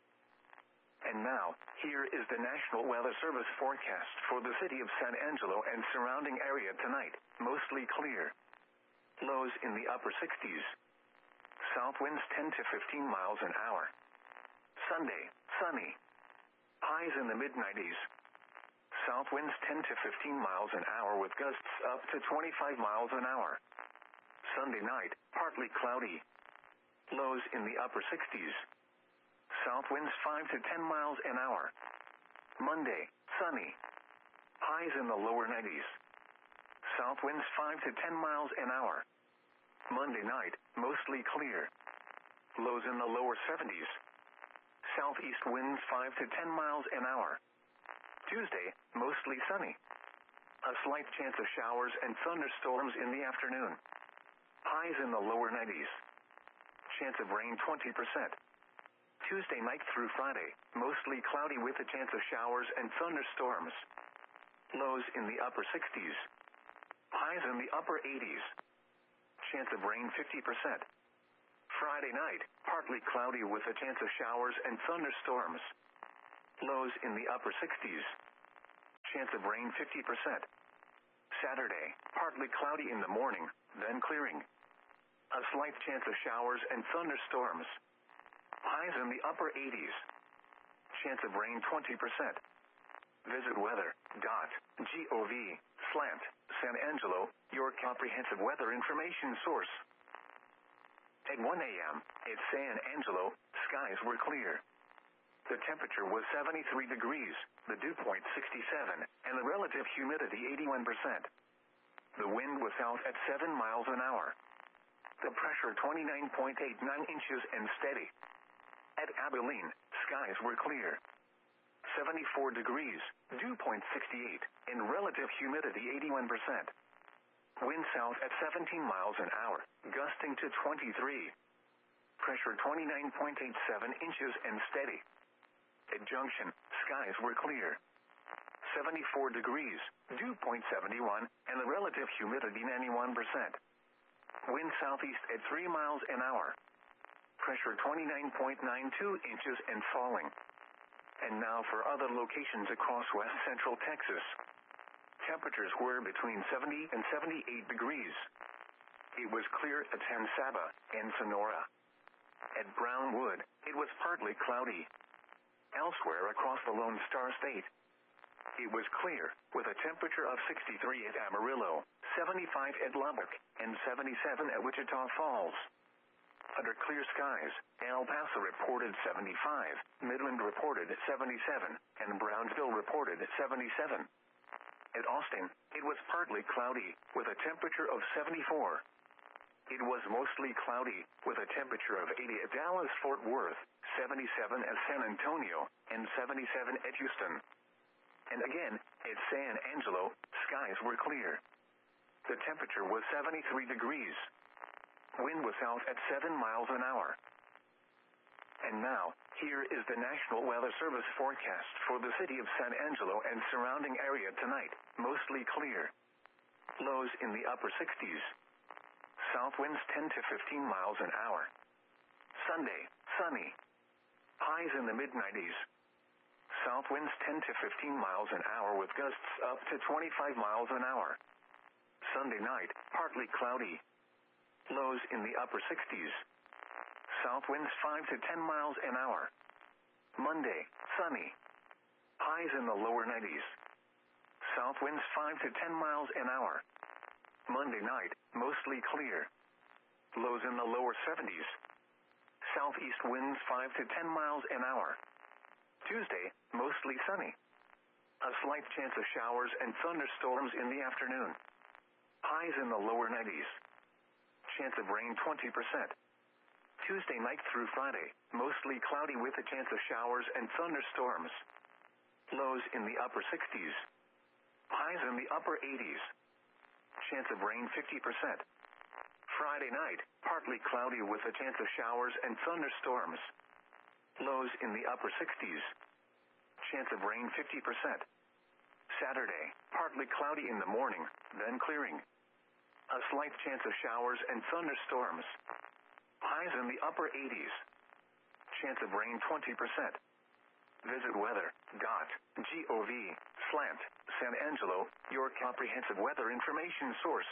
And now, here is the National Weather Service forecast for the city of San Angelo and surrounding area tonight, mostly clear. Lows in the upper sixties. South winds ten to fifteen miles an hour. Sunday, sunny. Highs in the mid nineties. South winds ten to fifteen miles an hour with gusts up to twenty-five miles an hour. Sunday night, partly cloudy. Lows in the upper sixties. South winds five to ten miles an hour. Monday, sunny. Highs in the lower nineties. South winds five to ten miles an hour. Monday night, mostly clear. Lows in the lower seventies. Southeast winds five to ten miles an hour. Tuesday, mostly sunny. A slight chance of showers and thunderstorms in the afternoon. Highs in the lower nineties. Chance of rain twenty percent. Tuesday night through Friday, mostly cloudy with a chance of showers and thunderstorms. Lows in the upper sixties. Highs in the upper eighties. Chance of rain fifty percent. Friday night, partly cloudy with a chance of showers and thunderstorms. Lows in the upper sixties. Chance of rain fifty percent. Saturday, partly cloudy in the morning, then clearing. A slight chance of showers and thunderstorms. Highs in the upper eighties. Chance of rain twenty percent. Visit weather dot gov slash San Angelo, your comprehensive weather information source. At one a.m. at San Angelo, skies were clear. The temperature was seventy-three degrees, the dew point sixty-seven, and the relative humidity eighty-one percent. The wind was south at seven miles an hour. The pressure twenty-nine point eight nine inches and steady. At Abilene, skies were clear. seventy-four degrees, dew point sixty-eight, and relative humidity eighty-one percent. Wind south at seventeen miles an hour, gusting to twenty-three. Pressure twenty-nine point eight seven inches and steady. At Junction, skies were clear. seventy-four degrees, dew point seventy-one, and the relative humidity ninety-one percent. Wind southeast at three miles an hour. Pressure twenty-nine point nine two inches and falling. And now for other locations across west central Texas. Temperatures were between seventy and seventy-eight degrees. It was clear at San Saba and Sonora. At Brownwood, it was partly cloudy. Elsewhere across the Lone Star State, it was clear, with a temperature of sixty-three at Amarillo, seventy-five at Lubbock, and seventy-seven at Wichita Falls. Under clear skies, El Paso reported seventy-five, Midland reported seventy-seven, and Brownsville reported seventy-seven. At Austin, it was partly cloudy, with a temperature of seventy-four. It was mostly cloudy, with a temperature of eighty at Dallas-Fort Worth, seventy-seven at San Antonio, and seventy-seven at Houston. And again, at San Angelo, skies were clear. The temperature was seventy-three degrees. Wind was south at seven miles an hour. And now, here is the National Weather Service forecast for the city of San Angelo and surrounding area tonight, mostly clear. Lows in the upper sixties. South winds ten to fifteen miles an hour. Sunday, sunny. Highs in the mid nineties. South winds ten to fifteen miles an hour with gusts up to twenty-five miles an hour. Sunday night, partly cloudy. Lows in the upper sixties. South winds five to ten miles an hour. Monday, sunny. Highs in the lower nineties. South winds five to ten miles an hour. Monday night, mostly clear. Lows in the lower seventies. Southeast winds five to ten miles an hour. Tuesday, mostly sunny. A slight chance of showers and thunderstorms in the afternoon. Highs in the lower nineties. Chance of rain twenty percent. Tuesday night through Friday, mostly cloudy with a chance of showers and thunderstorms. Lows in the upper sixties. Highs in the upper eighties. Chance of rain fifty percent. Friday night, partly cloudy with a chance of showers and thunderstorms. Lows in the upper sixties. Chance of rain fifty percent. Saturday, partly cloudy in the morning, then clearing. A slight chance of showers and thunderstorms. Highs in the upper eighties. Chance of rain twenty percent. Visit weather dot gov slash San Angelo, your comprehensive weather information source.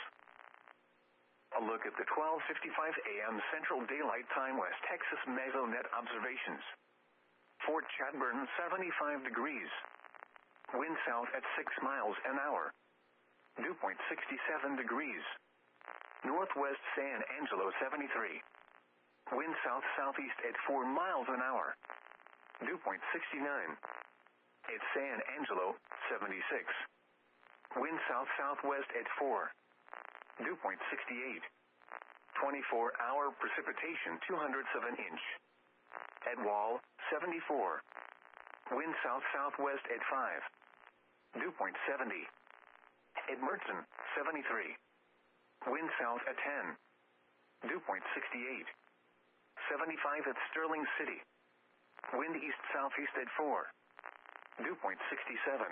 A look at the twelve fifty-five a.m. Central Daylight Time West Texas Mesonet observations. Fort Chadbourne seventy-five degrees. Wind south at six miles an hour. Dew point sixty-seven degrees. Northwest San Angelo seventy-three. Wind south-southeast at four miles an hour. Dew point sixty-nine. At San Angelo, seventy-six. Wind south-southwest at four. Dew point sixty-eight. twenty-four hour precipitation two hundredths of an inch. At Wall, seventy-four. Wind south-southwest at five. Dew point seventy. At Mertzen, seventy-three. Wind south at ten. Dew point sixty-eight. seventy-five at Sterling City. Wind east-southeast at four. Dew point sixty-seven.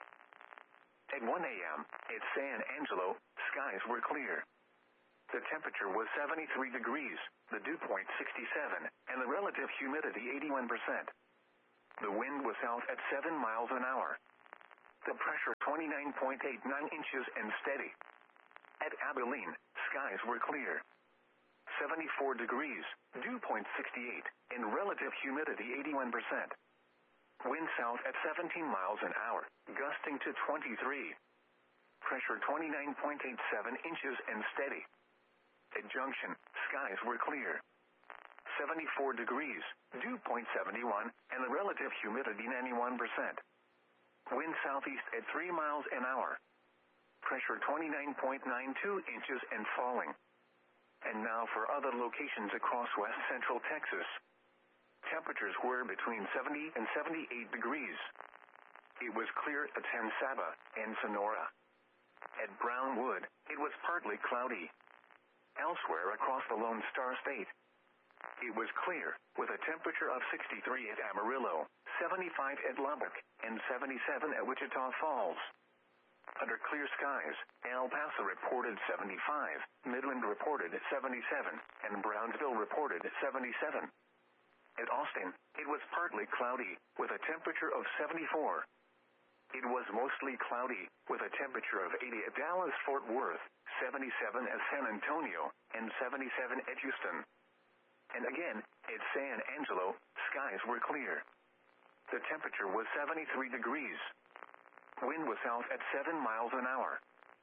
At one a m at San Angelo, skies were clear. The temperature was seventy-three degrees, the dew point sixty-seven, and the relative humidity eighty-one percent. The wind was south at seven miles an hour. The pressure twenty-nine point eight nine inches and steady. At Abilene, skies were clear. seventy-four degrees, dew point sixty-eight, and relative humidity eighty-one percent. Wind south at seventeen miles an hour, gusting to twenty-three. Pressure twenty-nine point eight seven inches and steady. At Junction, skies were clear. seventy-four degrees, dew point seventy-one, and the relative humidity ninety-one percent. Wind southeast at three miles an hour. Pressure twenty-nine point nine two inches and falling. And now for other locations across west central Texas. Temperatures were between seventy and seventy-eight degrees. It was clear at San Saba and Sonora. At Brownwood, it was partly cloudy. Elsewhere across the Lone Star State, it was clear, with a temperature of sixty-three at Amarillo, seventy-five at Lubbock, and seventy-seven at Wichita Falls. Under clear skies, El Paso reported seventy-five, Midland reported seventy-seven, and Brownsville reported seventy-seven. At Austin, it was partly cloudy, with a temperature of seventy-four. It was mostly cloudy, with a temperature of eighty at Dallas-Fort Worth, seventy-seven at San Antonio, and seventy-seven at Houston. And again, at San Angelo, skies were clear. The temperature was seventy-three degrees. Wind was south at seven miles an hour.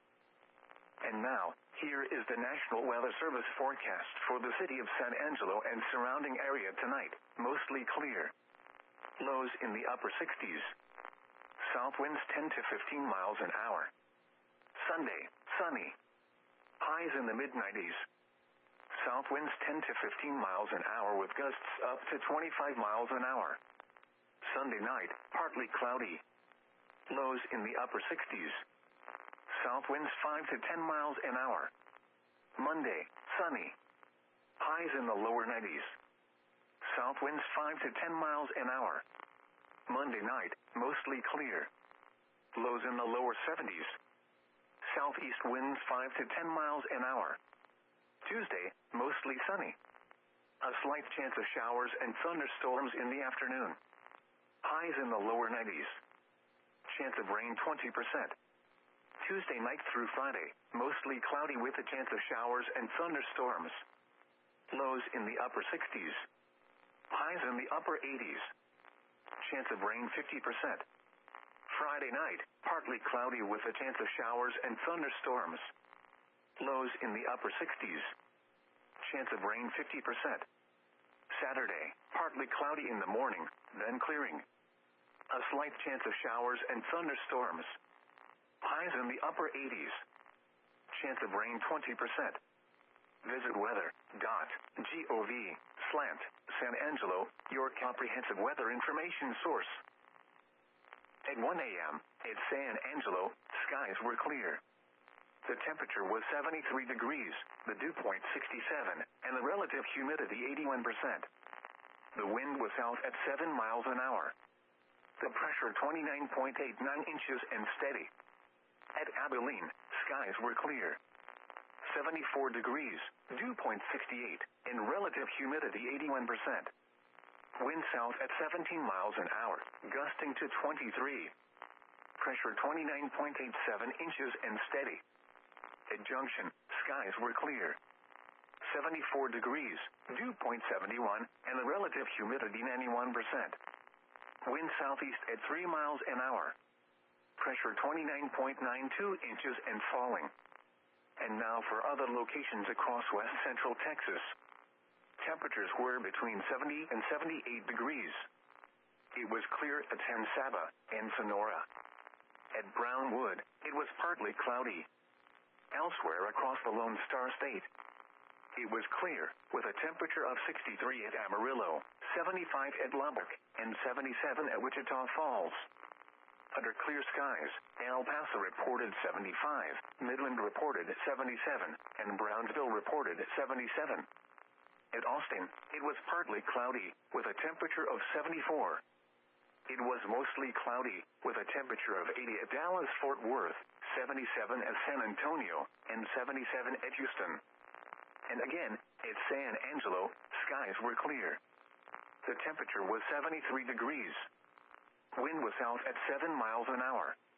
And now, here is the National Weather Service forecast for the city of San Angelo and surrounding area tonight. Mostly clear. Lows in the upper sixties. South winds ten to fifteen miles an hour. Sunday, sunny. Highs in the mid nineties. South winds ten to fifteen miles an hour with gusts up to twenty-five miles an hour. Sunday night, partly cloudy. Lows in the upper sixties. South winds five to ten miles an hour. Monday, sunny. Highs in the lower nineties. South winds five to ten miles an hour. Monday night, mostly clear. Lows in the lower seventies. Southeast winds five to ten miles an hour. Tuesday, mostly sunny. A slight chance of showers and thunderstorms in the afternoon. Highs in the lower nineties. Chance of rain twenty percent. Tuesday night through Friday, mostly cloudy with a chance of showers and thunderstorms. Lows in the upper sixties. Highs in the upper eighties. Chance of rain fifty percent. Friday night, partly cloudy with a chance of showers and thunderstorms. Lows in the upper sixties. Chance of rain fifty percent. Saturday, partly cloudy in the morning, then clearing. A slight chance of showers and thunderstorms. Highs in the upper eighties. Chance of rain twenty percent. Visit weather dot gov slash San Angelo, your comprehensive weather information source. At one a m at San Angelo, skies were clear. The temperature was seventy-three degrees, the dew point sixty-seven, and the relative humidity eighty-one percent. The wind was south at seven miles an hour. The pressure twenty-nine point eight nine inches and steady. At Abilene, skies were clear. seventy-four degrees, dew point sixty-eight, and relative humidity eighty-one percent. Wind south at seventeen miles an hour, gusting to twenty-three. Pressure twenty-nine point eight seven inches and steady. At Junction, skies were clear. seventy-four degrees, dew point seventy-one, and the relative humidity ninety-one percent. Wind southeast at three miles an hour. Pressure twenty-nine point nine two inches and falling. And now for other locations across west central Texas. Temperatures were between seventy and seventy-eight degrees. It was clear at San Saba and Sonora. At Brownwood, it was partly cloudy. Elsewhere across the Lone Star State, it was clear, with a temperature of sixty-three at Amarillo, seventy-five at Lubbock, and seventy-seven at Wichita Falls. Under clear skies, El Paso reported seventy-five, Midland reported seventy-seven, and Brownsville reported seventy-seven. At Austin, it was partly cloudy, with a temperature of seventy-four. It was mostly cloudy, with a temperature of eighty at Dallas-Fort Worth, seventy-seven at San Antonio, and seventy-seven at Houston. And again, at San Angelo, skies were clear. The temperature was seventy-three degrees. Wind was south at seven miles an hour.